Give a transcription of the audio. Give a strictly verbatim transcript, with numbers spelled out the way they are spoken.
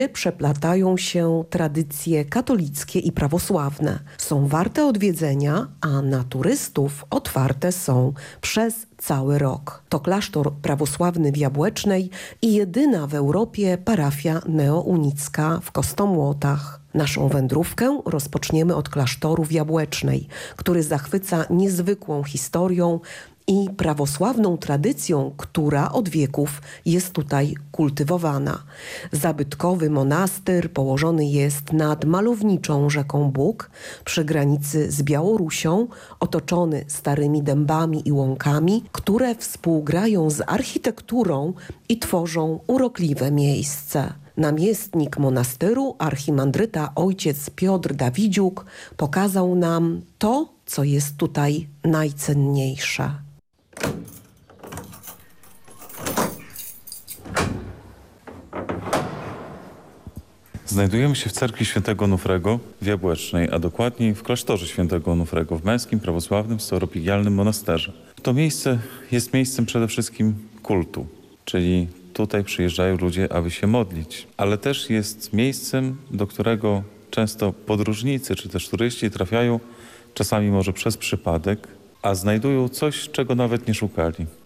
Przeplatają się tradycje katolickie i prawosławne. Są warte odwiedzenia, a na turystów otwarte są przez cały rok. To klasztor prawosławny w Jabłecznej i jedyna w Europie parafia neounicka w Kostomłotach. Naszą wędrówkę rozpoczniemy od klasztoru w Jabłecznej, który zachwyca niezwykłą historią i prawosławną tradycją, która od wieków jest tutaj kultywowana. Zabytkowy monastyr położony jest nad malowniczą rzeką Bug przy granicy z Białorusią, otoczony starymi dębami i łąkami, które współgrają z architekturą i tworzą urokliwe miejsce. Namiestnik monastyru, archimandryta ojciec Piotr Dawidziuk, pokazał nam to, co jest tutaj najcenniejsze. Znajdujemy się w cerkwi świętego Onufrego w Jabłecznej, a dokładniej w klasztorze świętego Onufrego w męskim, prawosławnym, staropigialnym monasterze. To miejsce jest miejscem przede wszystkim kultu, czyli tutaj przyjeżdżają ludzie, aby się modlić, ale też jest miejscem, do którego często podróżnicy czy też turyści trafiają, czasami może przez przypadek, a znajdują coś, czego nawet nie szukali.